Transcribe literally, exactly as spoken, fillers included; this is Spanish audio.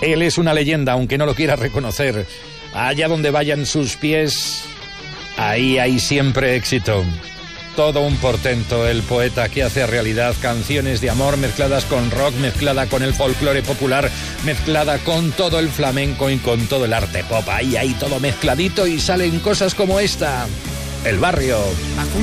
Él es una leyenda, aunque no lo quiera reconocer. Allá donde vayan sus pies, ahí hay siempre éxito. Todo un portento, el poeta que hace realidad canciones de amor mezcladas con rock, mezclada con el folclore popular, mezclada con todo el flamenco y con todo el arte pop. Ahí hay todo mezcladito y salen cosas como esta. El barrio.